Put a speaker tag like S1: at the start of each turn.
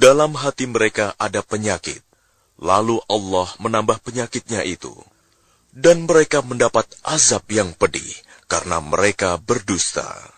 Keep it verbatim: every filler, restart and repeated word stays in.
S1: dalam hati mereka ada penyakit, lalu Allah menambah penyakitnya itu. Dan mereka mendapat azab yang pedih karena mereka berdusta.